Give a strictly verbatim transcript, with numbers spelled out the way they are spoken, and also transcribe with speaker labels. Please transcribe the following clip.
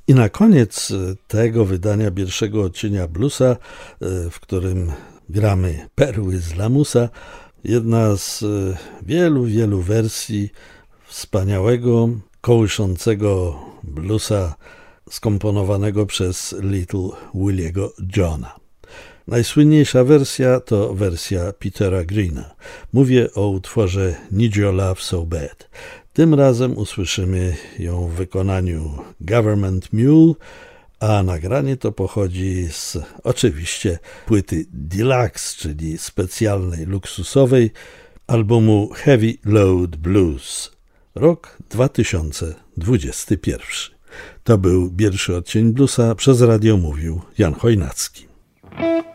Speaker 1: I na koniec tego wydania pierwszego odcienia bluesa, w którym gramy perły z lamusa, jedna z wielu, wielu wersji wspaniałego, kołyszącego bluesa skomponowanego przez Little Williego Johna. Najsłynniejsza wersja to wersja Petera Greena. Mówię o utworze Need Your Love So Bad. Tym razem usłyszymy ją w wykonaniu Government Mule, a nagranie to pochodzi z oczywiście płyty Deluxe, czyli specjalnej, luksusowej, albumu Heavy Load Blues, rok dwa tysiące dwudziesty pierwszy. To był pierwszy odcień bluesa, przez radio mówił Jan Chojnacki.